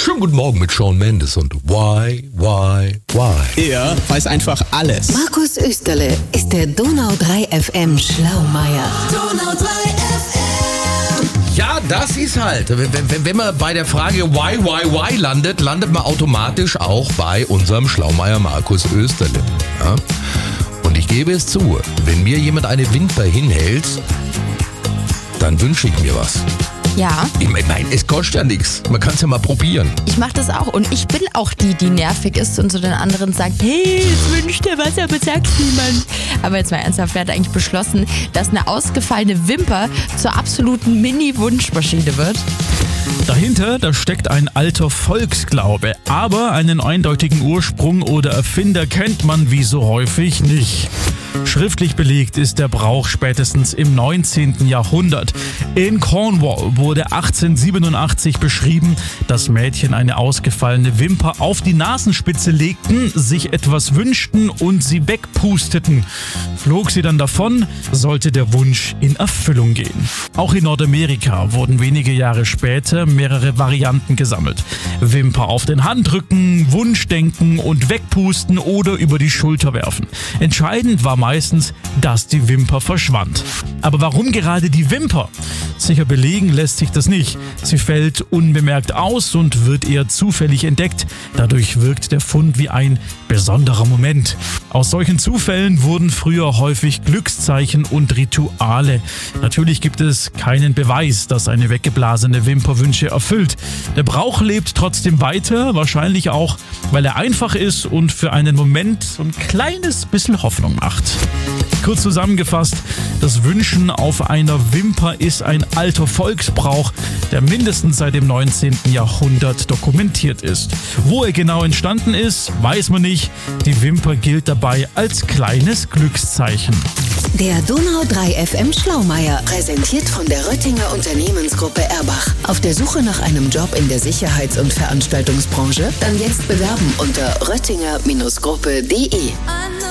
Schönen guten Morgen mit Shawn Mendes und Why? Er weiß einfach alles. Markus Österle ist der Donau 3 FM Schlaumeier. Donau 3 FM. Ja, das ist halt, wenn man bei der Frage Why landet man automatisch auch bei unserem Schlaumeier Markus Österle. Ja? Und ich gebe es zu, wenn mir jemand eine Wimper hinhält, dann wünsche ich mir was. Ja. Ich meine, es kostet ja nichts. Man kann es ja mal probieren. Ich mache das auch und ich bin auch die nervig ist und zu den anderen sagt, hey, jetzt wünsch dir was, aber sag's niemand. Aber jetzt mal ernsthaft, wer hat eigentlich beschlossen, dass eine ausgefallene Wimper zur absoluten Mini-Wunschmaschine wird? Dahinter, da steckt ein alter Volksglaube, aber einen eindeutigen Ursprung oder Erfinder kennt man wie so häufig nicht. Schriftlich belegt ist der Brauch spätestens im 19. Jahrhundert. In Cornwall wurde 1887 beschrieben, dass Mädchen eine ausgefallene Wimper auf die Nasenspitze legten, sich etwas wünschten und sie wegpusteten. Flog sie dann davon, sollte der Wunsch in Erfüllung gehen. Auch in Nordamerika wurden wenige Jahre später mehrere Varianten gesammelt. Wimper auf den Handrücken, Wunschdenken und wegpusten oder über die Schulter werfen. Entscheidend war meistens, dass die Wimper verschwand. Aber warum gerade die Wimper? Sicher belegen lässt sich das nicht. Sie fällt unbemerkt aus und wird eher zufällig entdeckt. Dadurch wirkt der Fund wie ein besonderer Moment. Aus solchen Zufällen wurden früher häufig Glückszeichen und Rituale. Natürlich gibt es keinen Beweis, dass eine weggeblasene Wimper Wünsche erfüllt. Der Brauch lebt trotzdem weiter, wahrscheinlich auch, weil er einfach ist und für einen Moment so ein kleines bisschen Hoffnung macht. Kurz zusammengefasst, das Wünschen auf einer Wimper ist ein alter Volksbrauch, der mindestens seit dem 19. Jahrhundert dokumentiert ist. Wo er genau entstanden ist, weiß man nicht. Die Wimper gilt dabei als kleines Glückszeichen. Der Donau 3 FM Schlaumeier, präsentiert von der Röttinger Unternehmensgruppe Erbach. Auf der Suche nach einem Job in der Sicherheits- und Veranstaltungsbranche? Dann jetzt bewerben unter röttinger-gruppe.de.